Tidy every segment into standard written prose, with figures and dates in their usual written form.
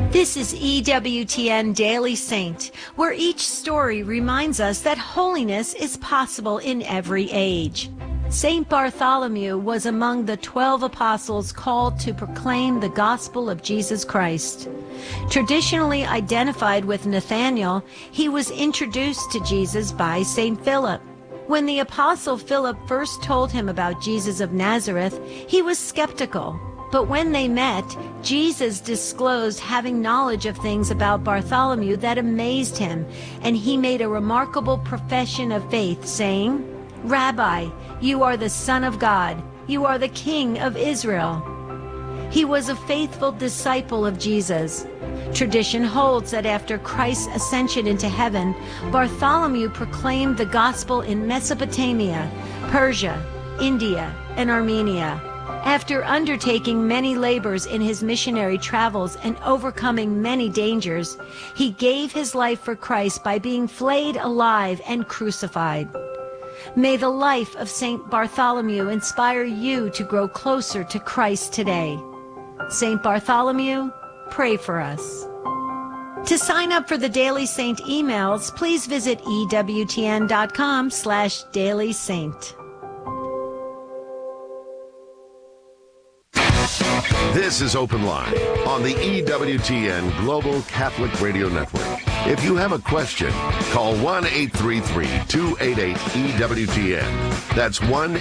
This is EWTN Daily Saint, where each story reminds us that holiness is possible in every age. Saint Bartholomew was among the 12 apostles called to proclaim the gospel of Jesus Christ. Traditionally identified with Nathanael, he was introduced to Jesus by Saint Philip. When the apostle Philip first told him about Jesus of Nazareth, he was skeptical. But when they met, Jesus disclosed having knowledge of things about Bartholomew that amazed him, and he made a remarkable profession of faith, saying, "Rabbi, you are the Son of God. You are the King of Israel." He was a faithful disciple of Jesus. Tradition holds that after Christ's ascension into heaven, Bartholomew proclaimed the gospel in Mesopotamia, Persia, India, and Armenia. After undertaking many labors in his missionary travels and overcoming many dangers, he gave his life for Christ by being flayed alive and crucified. May the life of Saint Bartholomew inspire you to grow closer to Christ today. Saint Bartholomew, pray for us. To sign up for the Daily Saint emails, please visit EWTN.com/dailysaint. This is Open Line on the EWTN Global Catholic Radio Network. If you have a question, call 1-833-288-EWTN. That's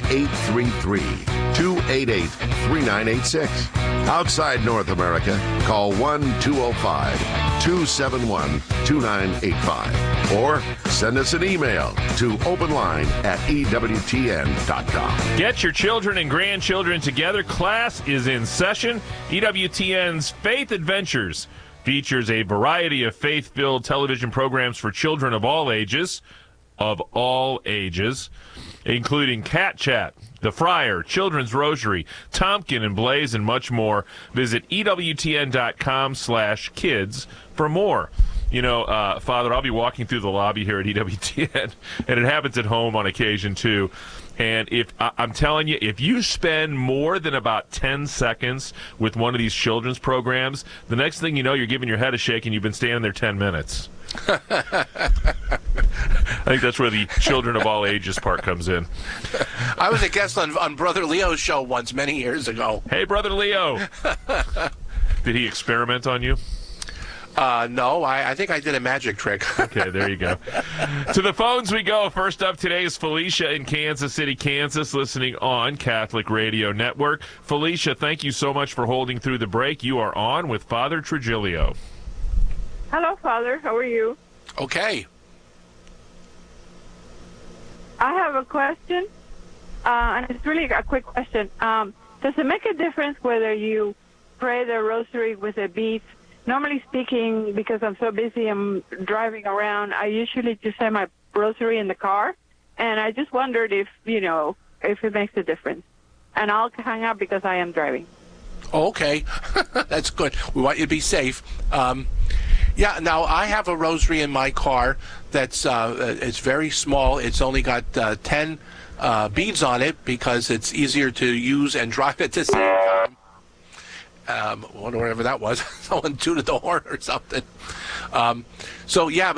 1-833-288-3986. Outside North America, call 1-205-271-2985. Or send us an email to openline@EWTN.com. Get your children and grandchildren together. Class is in session. EWTN's Faith Adventures features a variety of faith-filled television programs for children of all ages, including Cat Chat, The Friar, Children's Rosary, Tompkin and Blaze, and much more. Visit EWTN.com/kids for more. You know, Father, I'll be walking through the lobby here at EWTN, and it happens at home on occasion, too. And I'm telling you, if you spend more than about 10 seconds with one of these children's programs, the next thing you know, you're giving your head a shake and you've been standing there 10 minutes. I think that's where the children of all ages part comes in. I was a guest on Brother Leo's show once, many years ago. Hey, Brother Leo. Did he experiment on you? No, I think I did a magic trick. Okay, there you go. To the phones we go. First up today is Felicia in Kansas City, Kansas, listening on Catholic Radio Network. Felicia, thank you so much for holding through the break. You are on with Father Trigilio. Hello, Father. How are you? Okay. I have a question, and it's really a quick question. Does it make a difference whether you pray the rosary with a beads? Normally speaking, because I'm so busy, I'm driving around, I usually just say my rosary in the car, and I just wondered if it makes a difference. And I'll hang up because I am driving. Okay. That's good. We want you to be safe. Yeah, now I have a rosary in my car that's it's very small. It's only got 10 beads on it because it's easier to use and drive at the same time. Whatever that was. Someone tooted the horn or something. So, yeah.